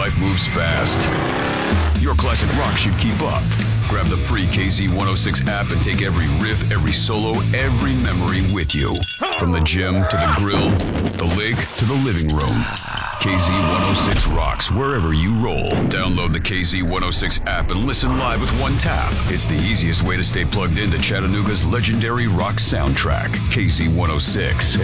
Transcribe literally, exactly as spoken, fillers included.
life moves fast. Your classic rock should keep up. Grab the free K Z one oh six app and take every riff, every solo, every memory with you. From the gym to the grill, the lake to the living room. K Z one oh six rocks wherever you roll. Download the K Z one oh six app and listen live with one tap. It's the easiest way to stay plugged into Chattanooga's legendary rock soundtrack. K Z one oh six,